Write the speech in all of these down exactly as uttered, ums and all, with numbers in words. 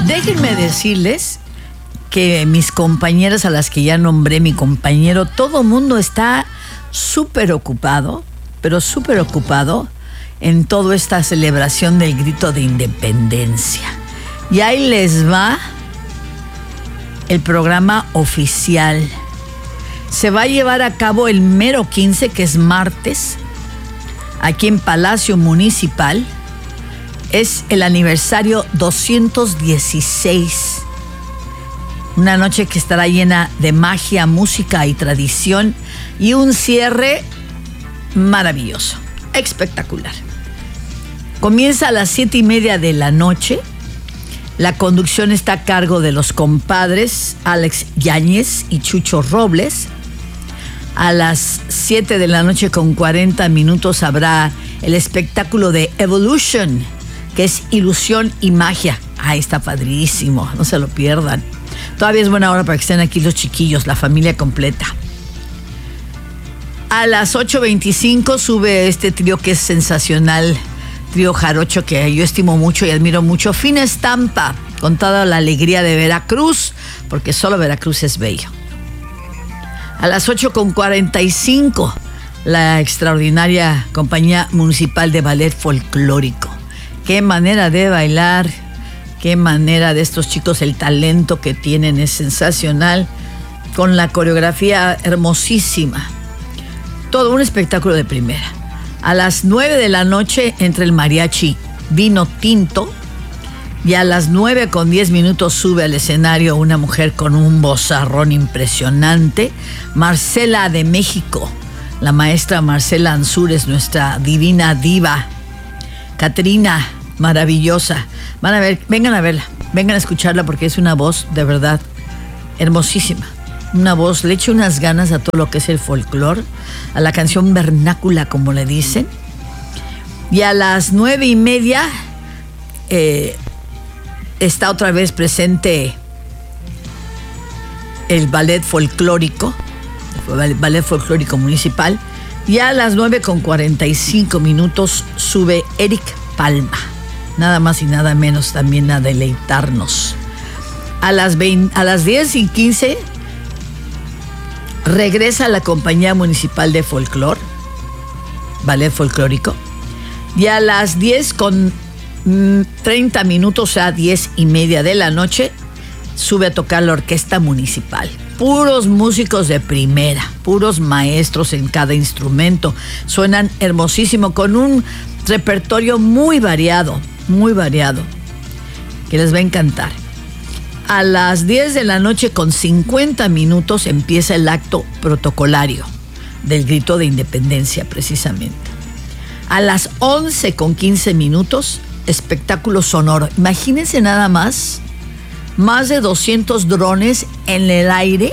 Déjenme decirles que mis compañeras a las que ya nombré, mi compañero, todo mundo está súper ocupado, pero súper ocupado en toda esta celebración del grito de independencia. Y ahí les va el programa oficial. Se va a llevar a cabo el mero quince, que es martes, aquí en Palacio Municipal. Es el aniversario doscientos dieciséis. Una noche que estará llena de magia, música y tradición, y un cierre maravilloso, espectacular. Comienza a las siete y media de la noche. La conducción está a cargo de los compadres Alex Yáñez y Chucho Robles. A las siete de la noche con cuarenta minutos habrá el espectáculo de Evolution, que es ilusión y magia. Ahí está padrísimo, no se lo pierdan. Todavía es buena hora para que estén aquí los chiquillos, la familia completa. A las ocho veinticinco sube este trío que es sensacional, trío jarocho que yo estimo mucho y admiro mucho, Fina Estampa, con toda la alegría de Veracruz, porque solo Veracruz es bello. A las ocho con cuarenta y cinco, la extraordinaria Compañía Municipal de Ballet Folclórico. Qué manera de bailar, qué manera de estos chicos, el talento que tienen es sensacional, con la coreografía hermosísima. Todo un espectáculo de primera. A las nueve de la noche entra el mariachi Vino Tinto, y a las nueve con diez minutos sube al escenario una mujer con un vozarrón impresionante, Marcela de México. La maestra Marcela Ansúrez, nuestra divina diva. Catrina, maravillosa. Van a ver, vengan a verla, vengan a escucharla, porque es una voz de verdad hermosísima. Una voz, le echa unas ganas a todo lo que es el folclore, a la canción vernácula, como le dicen. Y a las nueve y media eh, está otra vez presente el ballet folclórico, el ballet folclórico municipal. Y a las nueve con cuarenta y cinco minutos sube Eric Palma, nada más y nada menos, también a deleitarnos. A las, veinte, a las diez y quince regresa la Compañía Municipal de Folclor, ballet folclórico. Y a las diez con treinta minutos, a diez y media de la noche, sube a tocar la Orquesta Municipal. Puros músicos de primera, puros maestros en cada instrumento. Suenan hermosísimo, con un repertorio muy variado, muy variado, que les va a encantar. A las diez de la noche con cincuenta minutos empieza el acto protocolario del grito de independencia, precisamente. A las once con quince minutos, espectáculo sonoro. Imagínense nada más, más de doscientos drones en el aire,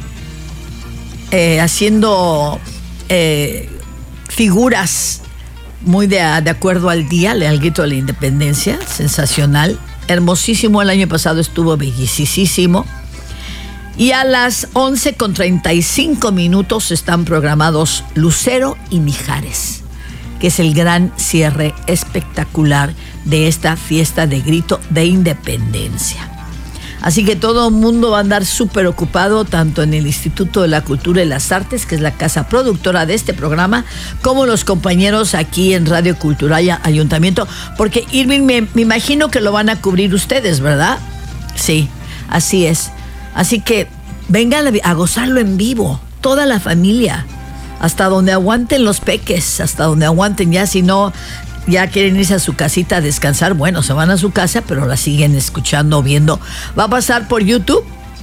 eh, haciendo eh, figuras muy de, de acuerdo al día, al grito de la independencia. Sensacional, hermosísimo. El año pasado estuvo bellísimo. Y a las once con treinta y cinco minutos están programados Lucero y Mijares, que es el gran cierre espectacular de esta fiesta de grito de independencia. Así que todo el mundo va a andar súper ocupado, tanto en el Instituto de la Cultura y las Artes, que es la casa productora de este programa, como los compañeros aquí en Radio Cultural y Ayuntamiento, porque Irving, me, me imagino que lo van a cubrir ustedes, ¿verdad? Sí, así es. Así que vengan a gozarlo en vivo, toda la familia, hasta donde aguanten los peques, hasta donde aguanten. Ya, si no, ya quieren irse a su casita a descansar, bueno, se van a su casa, pero la siguen escuchando, viendo. ¿Va a pasar por YouTube,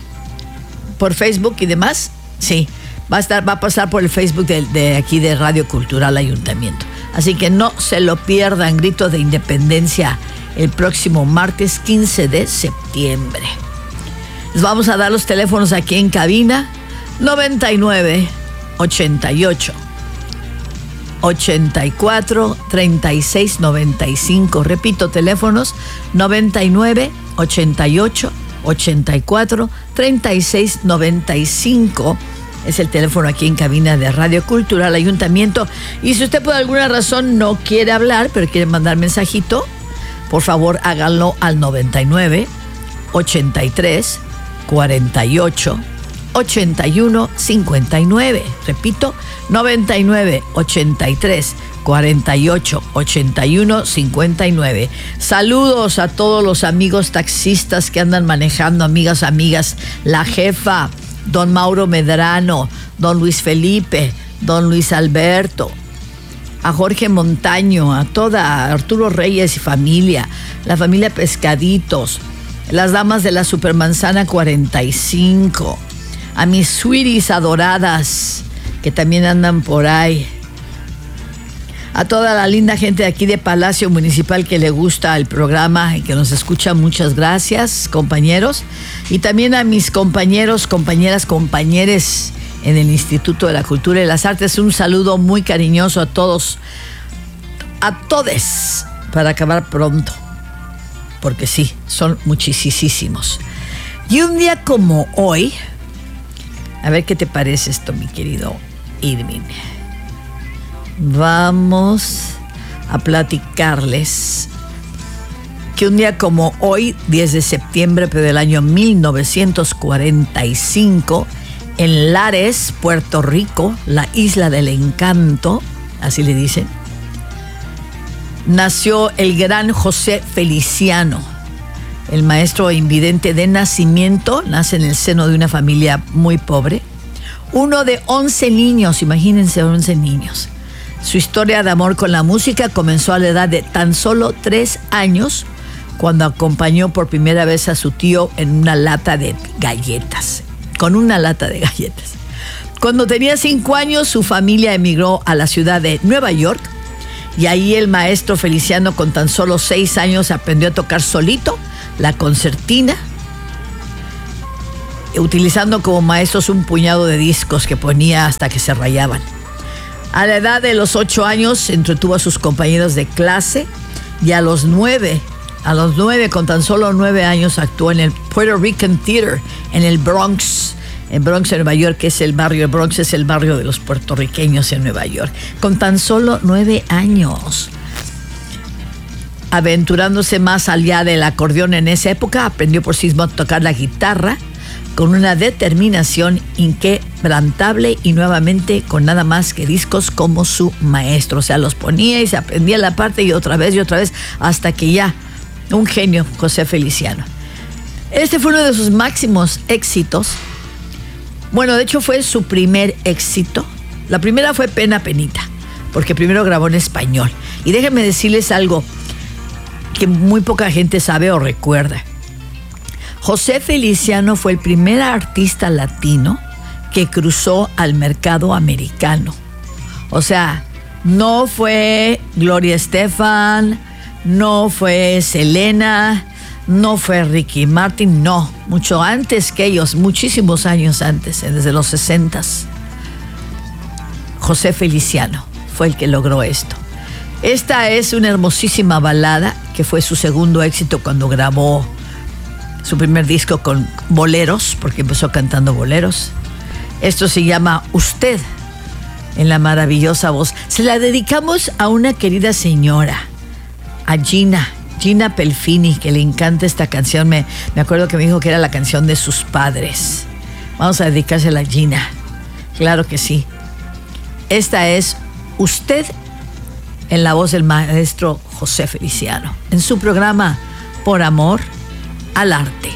por Facebook y demás? Sí, va a estar, va a pasar por el Facebook de, de aquí de Radio Cultural Ayuntamiento. Así que no se lo pierdan, grito de independencia el próximo martes quince de septiembre. Les vamos a dar los teléfonos aquí en cabina: noventa y nueve, ochenta y ocho, ochenta y cuatro, treinta y seis, noventa y cinco. Repito, teléfonos: noventa y nueve, ochenta y ocho, ochenta y cuatro, treinta y seis, noventa y cinco. Es el teléfono aquí en cabina de Radio Cultural Ayuntamiento. Y si usted por alguna razón no quiere hablar, pero quiere mandar mensajito, por favor háganlo al noventa y nueve, ochenta y tres, cuarenta y ocho, ochenta y uno, cincuenta y nueve. Repito, noventa y nueve, ochenta y tres, cuarenta y ocho, ochenta y uno, cincuenta y nueve. Saludos a todos los amigos taxistas que andan manejando, amigas, amigas, la jefa, don Mauro Medrano, don Luis Felipe, don Luis Alberto, a Jorge Montaño, a toda Arturo Reyes y familia, la familia Pescaditos, las damas de la Supermanzana cuarenta y cinco, a mis sweeties adoradas que también andan por ahí, a toda la linda gente de aquí de Palacio Municipal que le gusta el programa y que nos escucha. Muchas gracias, compañeros, y también a mis compañeros, compañeras, compañeres en el Instituto de la Cultura y las Artes. Un saludo muy cariñoso a todos, a todes, para acabar pronto, porque sí, son muchísimos. Y un día como hoy, a ver qué te parece esto, mi querido Irving. Vamos a platicarles que un día como hoy, diez de septiembre, pero del año mil novecientos cuarenta y cinco, en Lares, Puerto Rico, la isla del encanto, así le dicen, nació el gran José Feliciano, el maestro invidente de nacimiento. Nace en el seno de una familia muy pobre, uno de once niños, imagínense, once niños. Su historia de amor con la música comenzó a la edad de tan solo tres años, cuando acompañó por primera vez a su tío en una lata de galletas, con una lata de galletas. Cuando tenía cinco años, su familia emigró a la ciudad de Nueva York, y ahí el maestro Feliciano, con tan solo seis años, aprendió a tocar solito la concertina, utilizando como maestros un puñado de discos que ponía hasta que se rayaban. A la edad de los ocho años entretuvo a sus compañeros de clase, y a los nueve, a los nueve, con tan solo nueve años, actuó en el Puerto Rican Theater en el Bronx, en Bronx, en Nueva York, que es el barrio, el Bronx es el barrio de los puertorriqueños en Nueva York, con tan solo nueve años. Aventurándose más allá del acordeón en esa época, aprendió por sí mismo a tocar la guitarra con una determinación inquebrantable, y nuevamente con nada más que discos como su maestro. O sea, los ponía y se aprendía la parte y otra vez y otra vez, hasta que ya, un genio, José Feliciano. Este fue uno de sus máximos éxitos. Bueno, de hecho fue su primer éxito. La primera fue Pena Penita, porque primero grabó en español. Y déjenme decirles algo que muy poca gente sabe o recuerda. José Feliciano fue el primer artista latino que cruzó al mercado americano. O sea, no fue Gloria Estefan, no fue Selena, no fue Ricky Martin, no, mucho antes que ellos, muchísimos años antes, desde los sesentas. José Feliciano fue el que logró esto. Esta es una hermosísima balada que fue su segundo éxito cuando grabó su primer disco con boleros, porque empezó cantando boleros. Esto se llama Usted, en la maravillosa voz. Se la dedicamos a una querida señora, a Gina, Gina Pelfini, que le encanta esta canción. Me, me acuerdo que me dijo que era la canción de sus padres. Vamos a dedicársela a Gina. Claro que sí. Esta es Usted, en la voz del maestro José Feliciano, en su programa Por Amor al Arte.